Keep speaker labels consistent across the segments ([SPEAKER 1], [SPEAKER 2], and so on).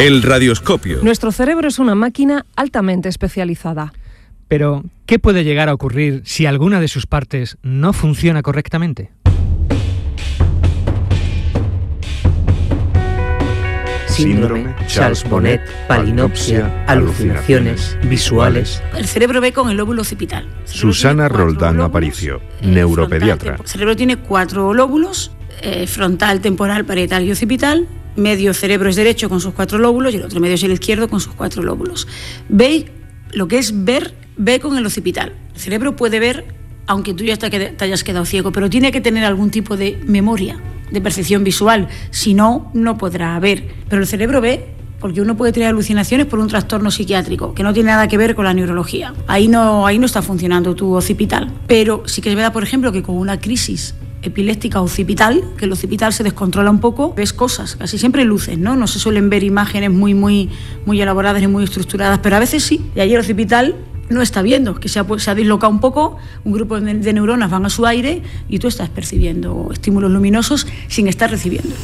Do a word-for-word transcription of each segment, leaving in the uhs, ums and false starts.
[SPEAKER 1] El radioscopio.
[SPEAKER 2] Nuestro cerebro es una máquina altamente especializada.
[SPEAKER 3] Pero, ¿qué puede llegar a ocurrir si alguna de sus partes no funciona correctamente?
[SPEAKER 4] Síndrome, Charles Bonnet, palinopsia, alucinaciones visuales.
[SPEAKER 5] El cerebro ve con el lóbulo occipital.
[SPEAKER 1] Susana Roldán Aparicio,
[SPEAKER 5] eh,
[SPEAKER 1] neuropediatra.
[SPEAKER 5] El cerebro tiene cuatro lóbulos, eh, frontal, temporal, parietal y occipital. Medio cerebro es derecho con sus cuatro lóbulos y el otro medio es el izquierdo con sus cuatro lóbulos. Ve lo que es ver, ve con el occipital. El cerebro puede ver, aunque tú ya te hayas quedado ciego, pero tiene que tener algún tipo de memoria, de percepción visual, si no, no podrá ver. Pero el cerebro ve porque uno puede tener alucinaciones por un trastorno psiquiátrico, que no tiene nada que ver con la neurología. Ahí no, ahí no está funcionando tu occipital. Pero sí que es verdad, por ejemplo, que con una crisis epiléptica occipital, que el occipital se descontrola un poco, ves cosas, casi siempre luces, ¿no? No se suelen ver imágenes muy, muy, muy elaboradas y muy estructuradas, pero a veces sí. Y ahí el occipital no está viendo, que se ha, se ha dislocado un poco, un grupo de, de neuronas van a su aire y tú estás percibiendo estímulos luminosos sin estar recibiendo.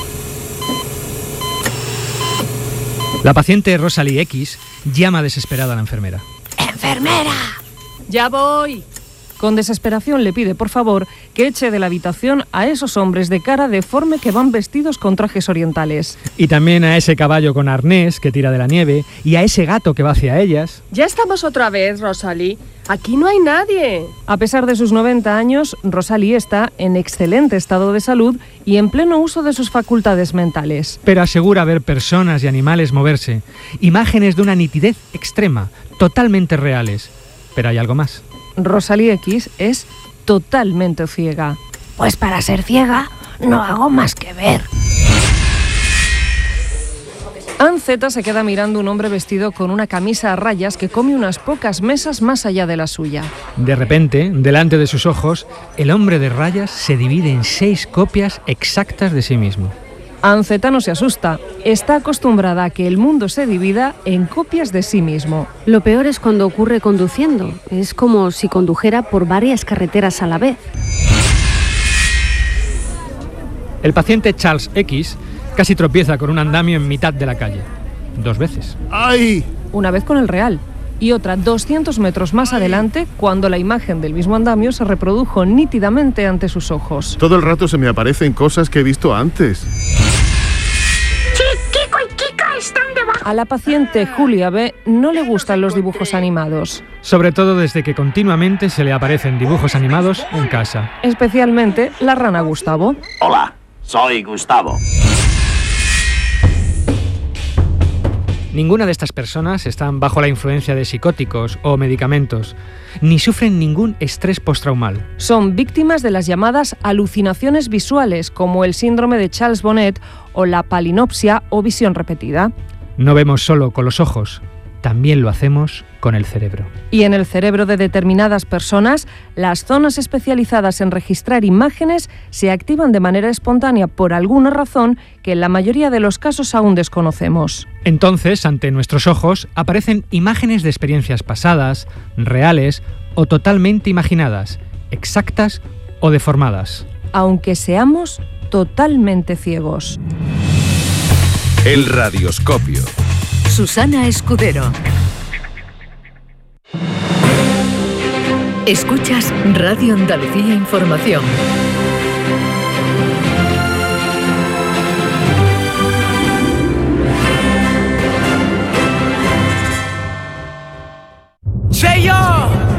[SPEAKER 3] La paciente Rosalie X llama desesperada a la enfermera.
[SPEAKER 2] ¡Enfermera! ¡Ya voy! Con desesperación le pide, por favor, que eche de la habitación a esos hombres de cara deforme que van vestidos con trajes orientales.
[SPEAKER 3] Y también a ese caballo con arnés que tira de la nieve y a ese gato que va hacia ellas.
[SPEAKER 6] Ya estamos otra vez, Rosalie. Aquí no hay nadie.
[SPEAKER 2] A pesar de sus noventa años, Rosalie está en excelente estado de salud y en pleno uso de sus facultades mentales.
[SPEAKER 3] Pero asegura ver personas y animales moverse. Imágenes de una nitidez extrema, totalmente reales. Pero hay algo más.
[SPEAKER 2] Rosalie X es totalmente ciega.
[SPEAKER 7] Pues para ser ciega no hago más que ver.
[SPEAKER 2] Ann Z se queda mirando un hombre vestido con una camisa a rayas que come unas pocas mesas más allá de la suya.
[SPEAKER 3] De repente, delante de sus ojos, el hombre de rayas se divide en seis copias exactas de sí mismo.
[SPEAKER 2] Ann Z no se asusta. Está acostumbrada a que el mundo se divida en copias de sí mismo.
[SPEAKER 8] Lo peor es cuando ocurre conduciendo. Es como si condujera por varias carreteras a la vez.
[SPEAKER 3] El paciente Charles X casi tropieza con un andamio en mitad de la calle. Dos veces.
[SPEAKER 1] ¡Ay!
[SPEAKER 2] Una vez con el real. Y otra doscientos metros más adelante, cuando la imagen del mismo andamio se reprodujo nítidamente ante sus ojos.
[SPEAKER 1] Todo el rato se me aparecen cosas que he visto antes.
[SPEAKER 7] Kiko y Kika están debajo.
[SPEAKER 2] A la paciente Julia B no le gustan los dibujos animados.
[SPEAKER 3] Sobre todo desde que continuamente se le aparecen dibujos animados en casa.
[SPEAKER 2] Especialmente la rana Gustavo.
[SPEAKER 9] Hola, soy Gustavo.
[SPEAKER 3] Ninguna de estas personas están bajo la influencia de psicóticos o medicamentos, ni sufren ningún estrés postraumal.
[SPEAKER 2] Son víctimas de las llamadas alucinaciones visuales, como el síndrome de Charles Bonnet o la palinopsia o visión repetida.
[SPEAKER 3] No vemos solo con los ojos, también lo hacemos con el cerebro.
[SPEAKER 2] Y en el cerebro de determinadas personas, las zonas especializadas en registrar imágenes se activan de manera espontánea por alguna razón que en la mayoría de los casos aún desconocemos.
[SPEAKER 3] Entonces, ante nuestros ojos, aparecen imágenes de experiencias pasadas, reales o totalmente imaginadas, exactas o deformadas.
[SPEAKER 2] Aunque seamos totalmente ciegos.
[SPEAKER 1] El radioscopio.
[SPEAKER 10] Susana Escudero. Escuchas Radio Andalucía Información.
[SPEAKER 11] ¡Sello!